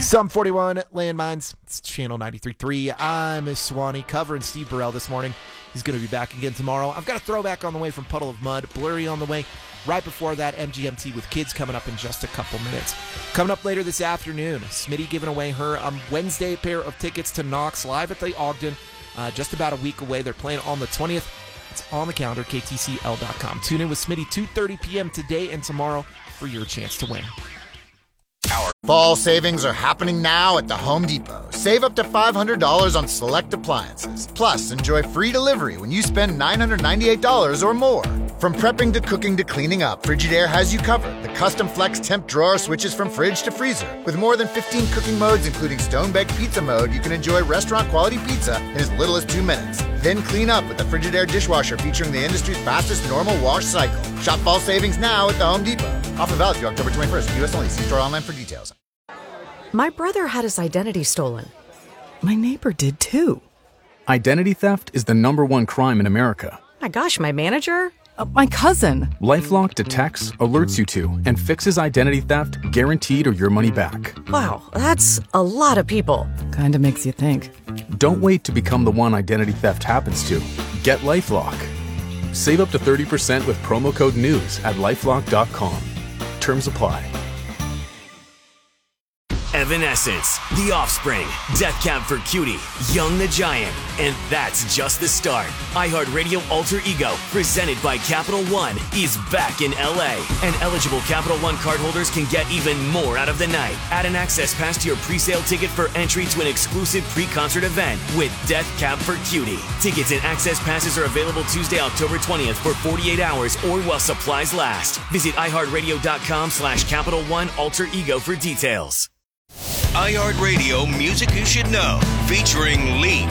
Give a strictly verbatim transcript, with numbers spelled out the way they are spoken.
Some forty-one Landmines. It's Channel ninety-three point three. I'm Swanee covering Steve Burrell this morning. He's going to be back again tomorrow. I've got a throwback on the way from Puddle of Mud. Blurry on the way. Right before that, M G M T with Kids coming up in just a couple minutes. Coming up later this afternoon, Smitty giving away her um, Wednesday pair of tickets to Knox live at the Ogden. Uh, just about a week away. They're playing on the twentieth. It's on the calendar, K T C L dot com. Tune in with Smitty two thirty p.m. today and tomorrow for your chance to win. Our fall savings are happening now at the Home Depot. Save up to five hundred dollars on select appliances. Plus, enjoy free delivery when you spend nine hundred ninety-eight dollars or more. From prepping to cooking to cleaning up, Frigidaire has you covered. The custom flex temp drawer switches from fridge to freezer. With more than fifteen cooking modes, including stone-baked pizza mode, you can enjoy restaurant-quality pizza in as little as two minutes. Then clean up with the Frigidaire dishwasher featuring the industry's fastest normal wash cycle. Shop fall savings now at the Home Depot. Offer valid through October twenty-first. U S only. See store online for details. My brother had his identity stolen. My neighbor did too. Identity theft is the number one crime in America. My gosh, my manager? Uh, my cousin. LifeLock detects, alerts you to, and fixes identity theft guaranteed or your money back. Wow, that's a lot of people. Kinda makes you think. Don't wait to become the one identity theft happens to. Get LifeLock. Save up to thirty percent with promo code NEWS at lifelock dot com. Terms apply. Evanescence, The Offspring, Death Cab for Cutie, Young the Giant, and that's just the start. iHeartRadio Alter Ego, presented by Capital One, is back in L A, and eligible Capital One cardholders can get even more out of the night. Add an access pass to your pre-sale ticket for entry to an exclusive pre-concert event with Death Cab for Cutie. Tickets and access passes are available Tuesday, October twentieth for forty-eight hours or while supplies last. Visit iHeartRadio.com slash Capital One Alter Ego for details. iHeartRadio Music You Should Know, featuring Leap,